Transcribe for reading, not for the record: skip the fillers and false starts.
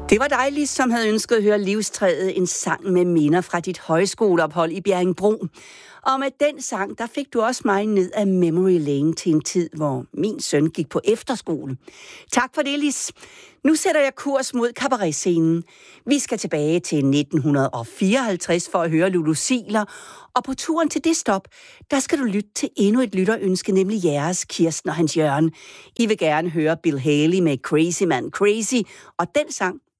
Det var dig, Lis, som havde ønsket at høre Livstræet, en sang med minder fra dit højskoleophold i Bjerringbro. Og med den sang, der fik du også mig ned af memory lane til en tid, hvor min søn gik på efterskole. Tak for det, Lis. Nu sætter jeg kurs mod cabaretscenen. Vi skal tilbage til 1954 for at høre Lulu Ziegler. Og på turen til det stop, der skal du lytte til endnu et lytterønske, nemlig jeres, Kirsten og Hans Jørgen. I vil gerne høre Bill Haley med Crazy Man Crazy, og den sang,